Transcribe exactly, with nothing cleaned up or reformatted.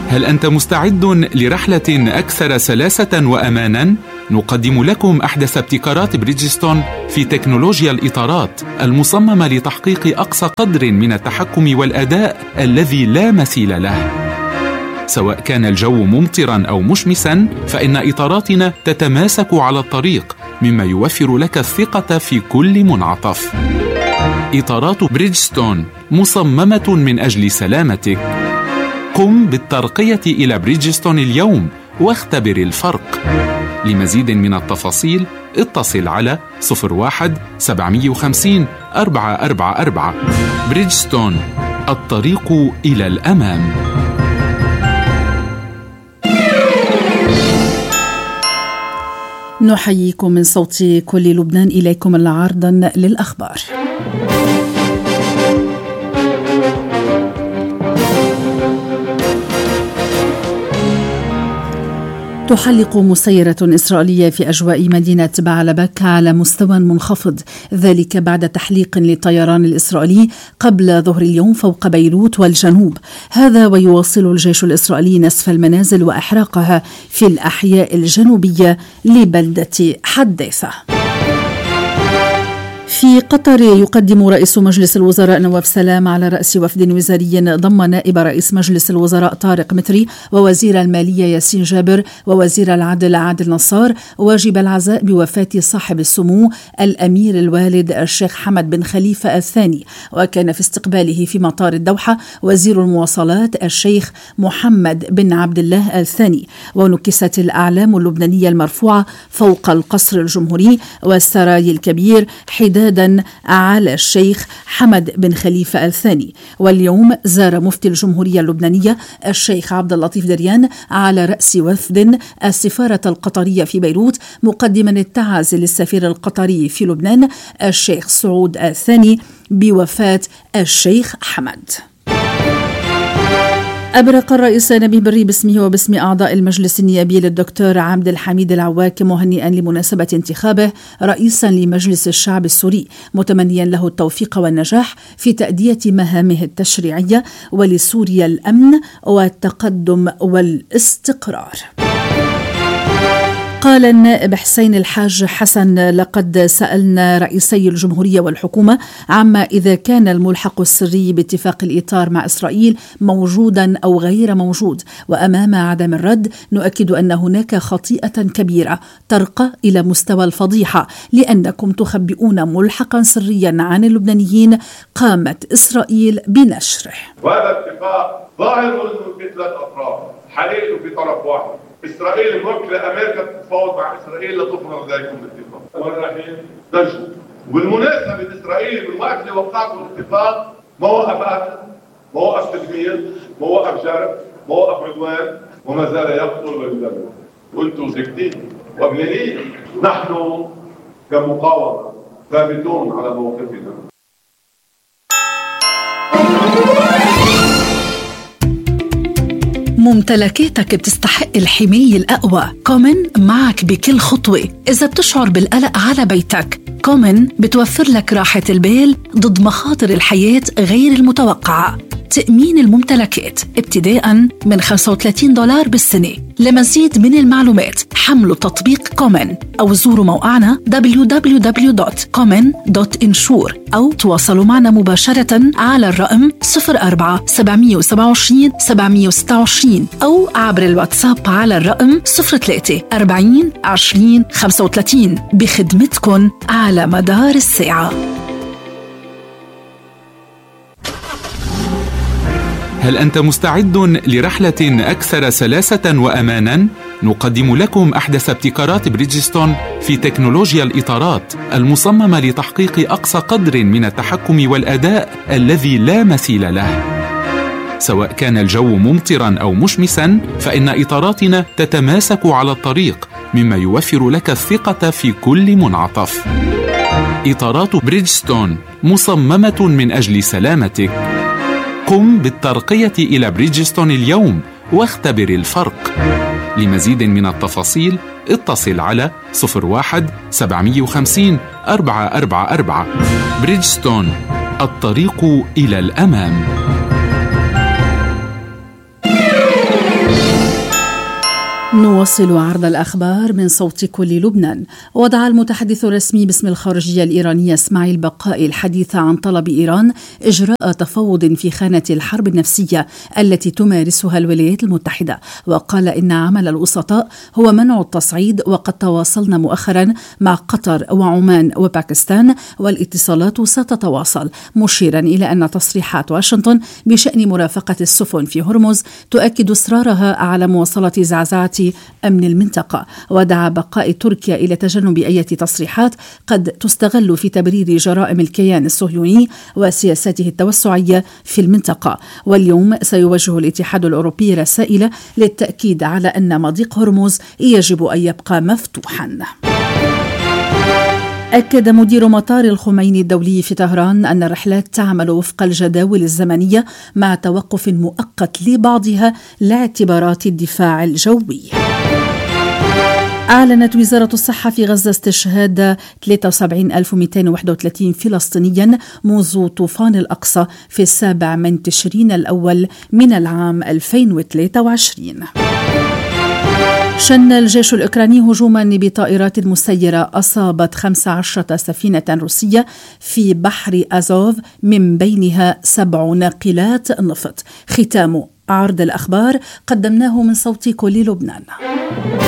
هل أنت مستعد لرحلة أكثر سلاسة وأمانا؟ نقدم لكم أحدث ابتكارات بريدجستون في تكنولوجيا الإطارات المصممة لتحقيق أقصى قدر من التحكم والأداء الذي لا مثيل له. سواء كان الجو ممطرا أو مشمسا، فإن إطاراتنا تتماسك على الطريق، مما يوفر لك الثقة في كل منعطف. إطارات بريدجستون مصممة من أجل سلامتك. قم بالترقية إلى بريدجستون اليوم واختبر الفرق. لمزيد من التفاصيل اتصل على صفر واحد سبعمية وخمسين أربعة أربعة أربعة. بريدجستون، الطريق إلى الأمام. نحييكم من صوت كل لبنان، إليكم عرضا للأخبار. تحلق مسيرة إسرائيلية في أجواء مدينة بعلبك على مستوى منخفض، ذلك بعد تحليق للطيران الإسرائيلي قبل ظهر اليوم فوق بيروت والجنوب. هذا ويواصل الجيش الإسرائيلي نسف المنازل وإحراقها في الأحياء الجنوبية لبلدة حديثة. في قطر يقدم رئيس مجلس الوزراء نواف سلام على رأس وفد وزاري ضم نائب رئيس مجلس الوزراء طارق متري ووزير المالية ياسين جابر ووزير العدل عادل نصار واجب العزاء بوفاة صاحب السمو الأمير الوالد الشيخ حمد بن خليفة الثاني. وكان في استقباله في مطار الدوحة وزير المواصلات الشيخ محمد بن عبد الله الثاني. ونكست الأعلام اللبنانية المرفوعة فوق القصر الجمهوري والسراي الكبير حدادا على الشيخ حمد بن خليفة الثاني. واليوم زار مفتي الجمهورية اللبنانية الشيخ عبد اللطيف دريان على رأس وفد السفارة القطرية في بيروت، مقدما التعازي للسفير القطري في لبنان الشيخ سعود الثاني بوفاة الشيخ حمد. أبرق الرئيس نبيه بري باسمه وباسم أعضاء المجلس النيابي للدكتور عبد الحميد العواك مهنئا لمناسبة انتخابه رئيسا لمجلس الشعب السوري، متمنيا له التوفيق والنجاح في تأدية مهامه التشريعية ولسوريا الأمن والتقدم والاستقرار. قال النائب حسين الحاج حسن: لقد سألنا رئيسي الجمهورية والحكومة عما إذا كان الملحق السري باتفاق الإطار مع إسرائيل موجودا أو غير موجود، وأمام عدم الرد نؤكد أن هناك خطيئة كبيرة ترقى إلى مستوى الفضيحة، لأنكم تخبئون ملحقا سريا عن اللبنانيين قامت إسرائيل بنشره. وهذا اتفاق ظاهر في ثلاث أطراف، حقيقته في طرف واحد. إسرائيل موكلة أمريكا تتفاوض مع إسرائيل لتفرض ذلكم الاتفاق. وين رايحين؟ نجوا. وبالمناسبة إسرائيل بالوقت اللي وقعتوا الاتفاق ما وقف قتل، ما وقف تدمير، ما وقف جرح، ما وقف عدوان، وما زال يقتل ويدمر. وأنتم ساكتين وقليلين. نحن كمقاومة ثابتون على موقفنا. ممتلكاتك بتستحق الحماية الأقوى. كومن معك بكل خطوة. إذا بتشعر بالقلق على بيتك، كومن بتوفر لك راحة البال ضد مخاطر الحياة غير المتوقعة. تأمين الممتلكات ابتداء من خمسة وثلاثين دولار بالسنة. لمزيد من المعلومات حملوا تطبيق كومن أو زوروا موقعنا دبليو دبليو دبليو دوت كومن دوت انشور أو تواصلوا معنا مباشرة على الرقم صفر أربعة سبعمية وسبعة وعشرين سبعمية وستة وعشرين أو عبر الواتساب على الرقم صفر ثلاثة أربعين عشرين خمسة وثلاثين، بخدمتكم على مدار الساعة. هل أنت مستعد لرحلة أكثر سلاسة وأمانا؟ نقدم لكم أحدث ابتكارات بريدجستون في تكنولوجيا الإطارات المصممة لتحقيق أقصى قدر من التحكم والأداء الذي لا مثيل له. سواء كان الجو ممطرا أو مشمسا، فإن إطاراتنا تتماسك على الطريق، مما يوفر لك الثقة في كل منعطف. إطارات بريدجستون مصممة من أجل سلامتك. قم بالترقية إلى بريدجستون اليوم واختبر الفرق. لمزيد من التفاصيل اتصل على صفر واحد سبعمية وخمسين أربعة أربعة أربعة. بريدجستون، الطريق إلى الأمام. نواصل عرض الأخبار من صوت كل لبنان. وضع المتحدث الرسمي باسم الخارجية الإيرانية إسماعيل بقائي الحديث عن طلب إيران إجراء تفاوض في خانة الحرب النفسية التي تمارسها الولايات المتحدة، وقال إن عمل الوسطاء هو منع التصعيد، وقد تواصلنا مؤخرا مع قطر وعمان وباكستان والاتصالات ستتواصل، مشيرا إلى أن تصريحات واشنطن بشأن مرافقة السفن في هرمز تؤكد إصرارها على مواصلة زعزعة أمن المنطقة. ودعا بقاء تركيا إلى تجنب أي تصريحات قد تستغل في تبرير جرائم الكيان الصهيوني وسياساته التوسعية في المنطقة. واليوم سيوجه الاتحاد الأوروبي رسائل للتأكيد على أن مضيق هرمز يجب أن يبقى مفتوحا. أكد مدير مطار الخميني الدولي في طهران أن الرحلات تعمل وفق الجداول الزمنية مع توقف مؤقت لبعضها لاعتبارات الدفاع الجوي. أعلنت وزارة الصحة في غزة استشهاد ثلاثة وسبعين ألف ومئتين وواحد وثلاثين فلسطينيا منذ طوفان الأقصى في السابع من تشرين الأول من العام ألفين وثلاثة وعشرين. شن الجيش الأوكراني هجوما بطائرات مسيرة أصابت خمس عشرة سفينة روسية في بحر أزوف، من بينها سبع ناقلات نفط. ختام عرض الأخبار قدمناه من صوت كل لبنان.